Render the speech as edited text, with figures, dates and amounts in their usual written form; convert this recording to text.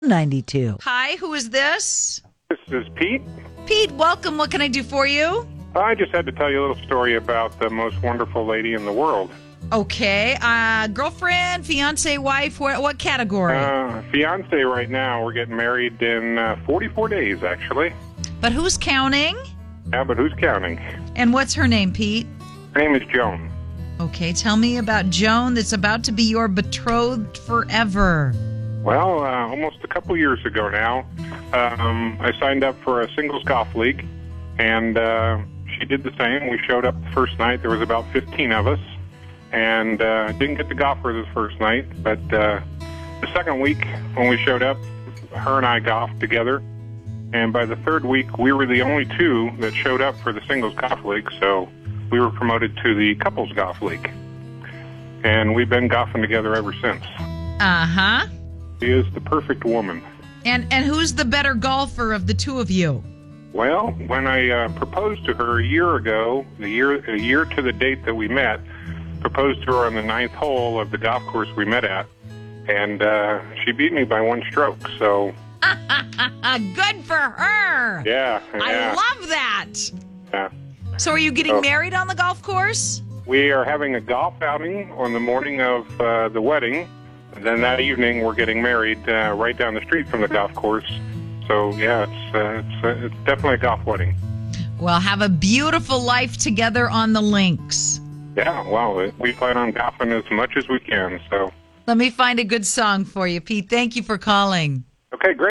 92. Hi, who is this? This is Pete. Pete, welcome. What can I do for you? I just had to tell you a little story about the most wonderful lady in the world. Okay. Girlfriend, fiance, wife, what category? Fiance right now. We're getting married in 44 days, actually. But who's counting? Yeah, but who's counting? And what's her name, Pete? Her name is Joan. Okay, tell me about Joan that's about to be your betrothed forever. Well, almost a couple years ago now, I signed up for a singles golf league, and she did the same. We showed up the first night. There was about 15 of us, and didn't get to golf for the first night. But the second week when we showed up, her and I golfed together. And by the third week, we were the only two that showed up for the singles golf league, so we were promoted to the couples golf league. And we've been golfing together ever since. Uh-huh. She is the perfect woman. And who's the better golfer of the two of you? Well, when I proposed to her a year ago, a year to the date that we met, proposed to her on the 9th hole of the golf course we met at, and she beat me by one stroke, so... Good for her! Yeah. I love that! Yeah. So are you getting married on the golf course? We are having a golf outing on the morning of the wedding. And then that evening, we're getting married right down the street from the golf course. So, yeah, it's definitely a golf wedding. Well, have a beautiful life together on the links. Yeah, well, we plan on golfing as much as we can. So Let me find a good song for you, Pete. Thank you for calling. Okay, great.